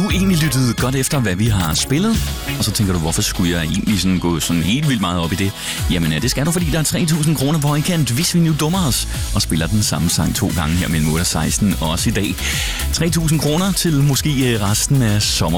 du egentlig lyttet godt efter, hvad vi har spillet? Og så tænker du, hvorfor skulle jeg egentlig sådan gå sådan helt vildt meget op i det? Jamen, det skal du, fordi der er 3.000 kroner på højkant, hvis vi nu dummer os og spiller den samme sang 2 gange her mellem 8 og 16, også i dag. 3.000 kroner til måske resten af sommer.